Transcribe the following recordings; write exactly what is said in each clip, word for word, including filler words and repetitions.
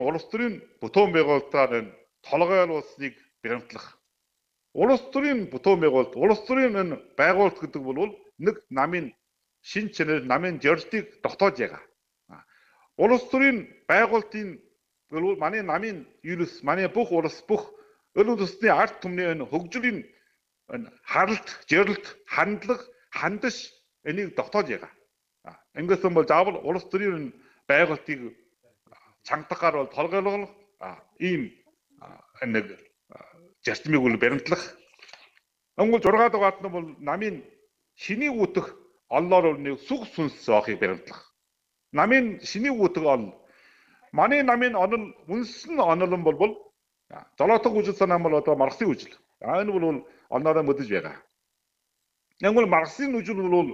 улс төрийн бүтээн байгуулалтаар толгойлуулсныг баримтлах. Улс төрийн бүтээн байгуулалт, улс төрийн энэ байгуулалт гэдэг бол нэг намын шин чанар, намын зорилтыг тогтоож байгаа. Улс төрийн байгуулалтын бол манай намын юунес, манай бүх улс бүх өлөн төсний ард түмний энэ хөгжлийн харалт, зорилт, хандлага, хандаж энийг тогтоож байгаа. Ингэсэн бол заавал улс төрийн байгуулалтыг чангатгаар бол толгойлгох ийм нэг зарчмыг бол баримтлах. Өнгө зургаад байгаа нь бол намын шинийг үүтэх оллоор нэг сүх сүнс заахыг баримтлах. Намын шинийг үүтэх ол манай намын онол үнсэн онолон бол золотог үжил санаа бол одоо Марксийн үжил. А энэ бол онороо мэдэж байгаа. Яг бол Марксийн үжил бол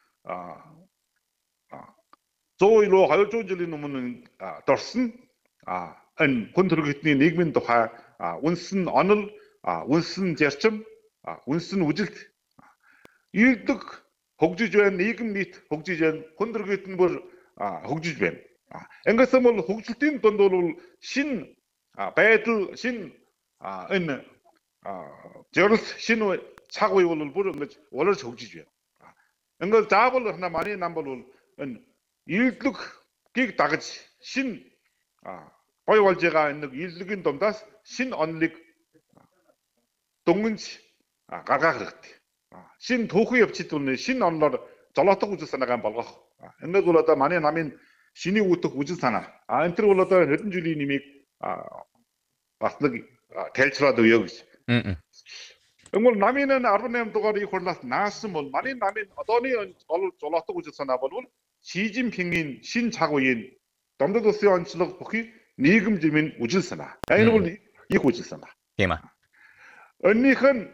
зөө илүү хоёр зуун жилийн өмнө дорсон энэ хүн төрөлхтний нийгмийн тухай үнсэн онол, үнсэн зарчим, үнсэн үжилт ийдэг хөгжиж байна, нийгэм нийт хөгжиж байна, хүн төрөлхтн бүр хөгжиж байна. Ингэсэн бол хөгжилтийн дунд бол шин байдал, шин энэ зорилт, шин цаг үе бол бүр ингэж улирч хөгжиж байна. Ингээд заавал манай нам бол энэ ийдлэгийг дагаж шин гой болж байгаа нэг ийдлэгийн дундаас шин онолыг дөнгөнж гаргах хэрэгтэй. Шин түүхэн явцад бол шин онолоор золотог үжил санаагаа болгох. Ингээд бол одоо манай намын шиний үүтэх үжил санаа. А энэ төр бол одоо хэдэн жилийн нэмийг бас нэг тайлцраад өгөө гэж. Өнгөр намын арван найман дугаар их хурлаас наасан бол манай намын одооны золотог үжил санаа бол Ши Жинпингийн шин цаг үеийн домдод улсын онцлог бүхий нийгэм жимийн үжил санаа. Энэ бол их үжил санаа. Тийм аа. Өннийх нь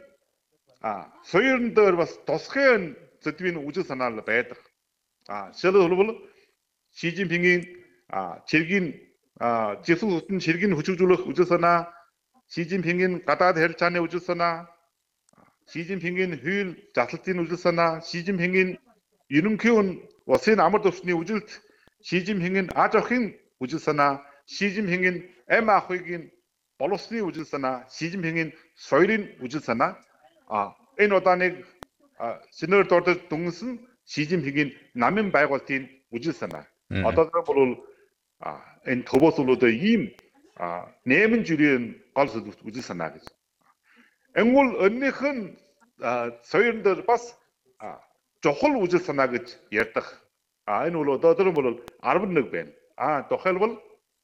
соёрн дээр бас тусгай зөвдвийн үжил санаа байдаг. А жишээлбэл Ши Жинпингийн цэргийн зэвсэг хөтөн цэргийн хүчрхжүүлэх үжил санаа, Ши Жинпингийн гадаад харилцааны үжил санаа, Ши Жинпингийн хууль заслалтын үжил санаа, Ши Жинпингийн ерөнхий улсын амар төвчний үжилт, Ши Жинпингийн аж ахуйн үжил санаа, Ши Жинпингийн эм ахуйгийн боловсрын үжил санаа, Ши Жинпингийн соёлын үжил санаа. А энэ удааныг синер дордож дүнсэн Ши Жинпингийн намын байгуулалтын үжил санаа. Одоо бол энэ төвөөс бол одоо ийм найман жирийн гол үжил санаа гэж. Энгүүл önнийх нь соёрн дээр бас чухал үжил санаа гэж ярьдаг. А энэ бол одоо бол арван нэг байна. А тухайлбал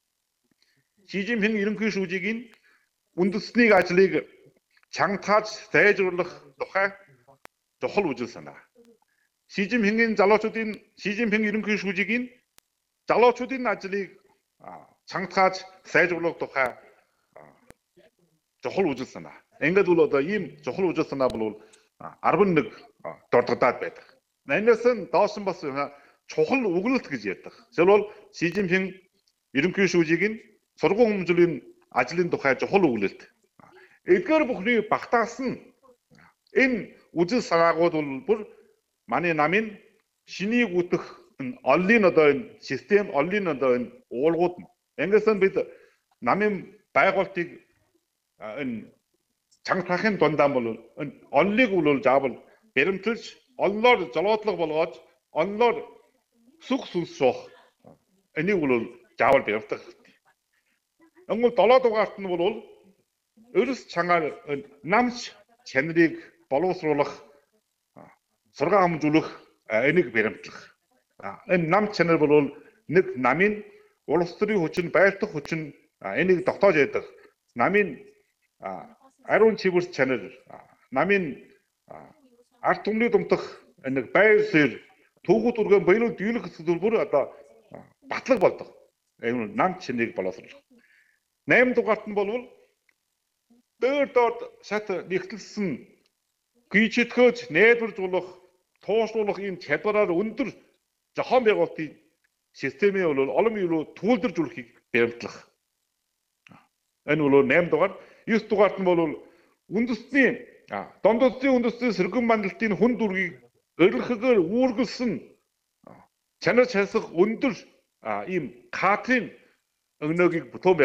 Ши Жинпин ерөнхий шүүжийн үндэсний ажлыг чангатгааж сайжруулах тухай чухал үжил санаа. Ши Жинпингийн залуучуудын Ши Жинпин ерөнхий шүүжийн залуучуудын ажлыг чангатгааж сайжруулах тухай чухал үжил санаа. Ингээд бол одоо ийм чухал үжил санаа бол арван нэг дордогдаад байдаг. Энэс нь доош нь бас чухал үгнэлт гэж ярьдаг. Жишээлбэл Ши Жинпин ерөнхий шүүжийн сургууль хүмүүжлийн ажлын тухай чухал үгнэлт. Эдгээр бүхний багтаас нь энэ үжил санаагууд бол бүр манай намын шинийг үүтэх оллын одоо энэ систем, оллын одоо энэ уулгууд. Ингэсэн бид намын байгуулалтыг энэ чангатгахын дундаа бол энэ оллыг бол заавал баримталж, оллоор золоодлого болгоод, оллоор сүх сүнс суух. Энийг бол заавал баримтах хэрэгтэй. Өнгө долоо дугаарт нь бол өрс чангаар намч чанарыг боловсруулах, сургаан хамжуулах энийг баримтлах. Энэ нам чанар бол нэг намын улс төрийн хүчин, байлдах хүчин энийг тогтоож яддаг. Намын ариун чивэрс чанар, намын ард түмний думтах нэг байр суурь, түүхүүд үргэн баярын дийлэх хэсэг бүр одоо батлаг болдог. Энэ нам чанарыг боловсруулах. найман дугаарт нь бол дээр доод шат нэгтлсэн гүйчэтгэж, найдваржуулах, туушлуулах ийм чадвараар өндөр зохион байгуулалтын системийн бол олон юуруу түүлдэржүүлэхийг баримтлах. Энэ бол найман дугаар. девять дугаарт нь бол үндэсний дондоцны үндэсний сэргэн мандалтын хүн дүргийг өргөхөөр үүргэлсэн чанар чансах өндөр ийм кадрын өгнөөгийг бүтээн